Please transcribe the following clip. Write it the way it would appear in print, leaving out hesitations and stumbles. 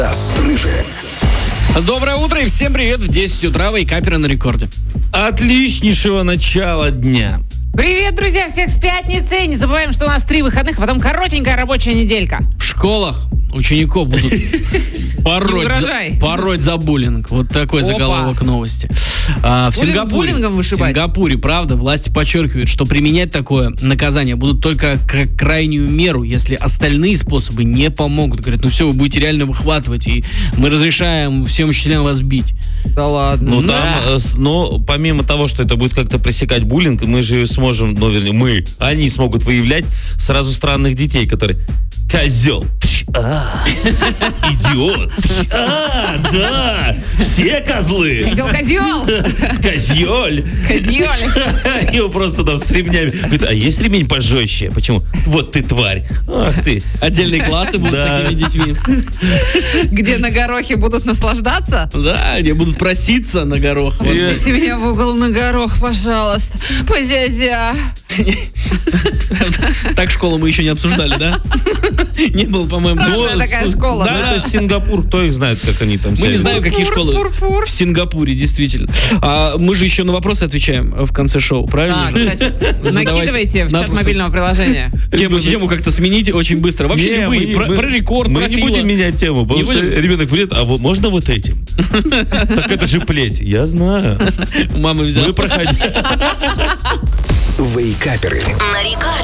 Рыжик. Доброе утро и всем привет в 10 утра. Вейкаперы на рекорде. Отличнейшего начала дня. Привет, друзья, всех с пятницы. Не забываем, что у нас 3 выходных, а потом коротенькая рабочая неделька. В школах учеников будут пороть за буллинг. Вот такой заголовок новости. В буллингом вышибать. В Сингапуре, правда, власти подчеркивают, что применять такое наказание будут только как крайнюю меру, если остальные способы не помогут. Говорят, ну все, вы будете реально выхватывать, и мы разрешаем всем учителям вас бить. Да ладно. Ну, там, помимо того, что это будет как-то пресекать буллинг, мы же сможем, они смогут выявлять сразу странных детей, которые... Козел. Идиот. Да. Все козлы. Козел. Козель. Его просто там с ремнями. Говорит, а есть ремень пожестче? Почему? Вот ты тварь. Ах ты. Отдельные классы будут с такими детьми. Где на горохе будут наслаждаться? Да, где будут проситься на горох. Пустите меня в угол на горох, пожалуйста. Позязя. Так школу мы еще не обсуждали, да? Не было, по-моему. Такая школа, да? Это Сингапур, кто их знает, как они там... Мы не знаем, какие школы в Сингапуре, действительно. А мы же еще на вопросы отвечаем в конце шоу, правильно? Кстати, накидывайте в чат мобильного приложения. Тему как-то смените очень быстро. Вообще любые, про рекорд, мы про не Фила. будем менять тему, потому что ребенок будет, а можно вот этим? Так это же плеть. Я знаю. Мама взяла. Мы проходили. Вейкаперы. На рекорде.